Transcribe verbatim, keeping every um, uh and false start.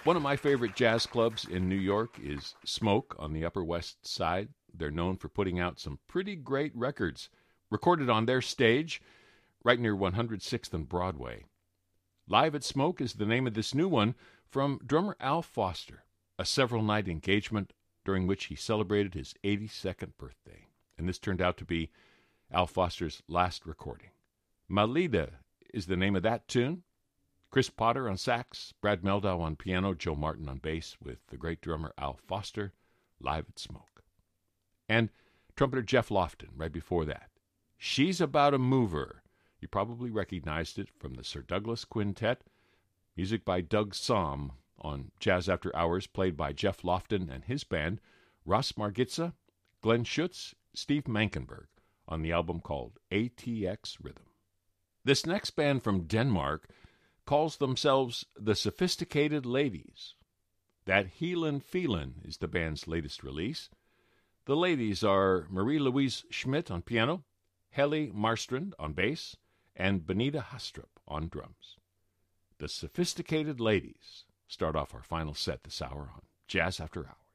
One of my favorite jazz clubs in New York is Smoke on the Upper West Side. They're known for putting out some pretty great records, recorded on their stage right near one hundred sixth and Broadway. Live at Smoke is the name of this new one from drummer Al Foster, a several-night engagement during which he celebrated his eighty-second birthday. And this turned out to be Al Foster's last recording. Malida is the name of that tune. Chris Potter on sax, Brad Meldau on piano, Joe Martin on bass, with the great drummer Al Foster, live at Smoke. And trumpeter Jeff Lofton right before that. She's About a Mover. You probably recognized it from the Sir Douglas Quintet. Music by Doug Sahm on Jazz After Hours, played by Jeff Lofton and his band, Ross Margitza, Glenn Schutz, Steve Mankenberg, on the album called A T X Rhythm. This next band from Denmark calls themselves the Sophisticated Ladies. That Healin' Feelin' is the band's latest release. The ladies are Marie-Louise Schmidt on piano, Helle Marstrand on bass, and Benita Hastrup on drums. The Sophisticated Ladies start off our final set this hour on Jazz After Hours.